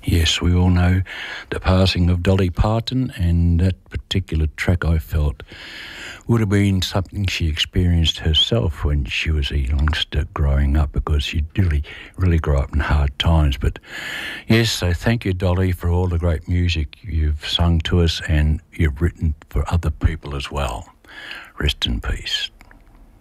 Yes, we all know the passing of Dolly Parton, and that particular track I felt would have been something she experienced herself when she was a youngster growing up, because she really grew up in hard times. But yes, so thank you, Dolly, for all the great music you've sung to us and you've written for other people as well. Rest in peace.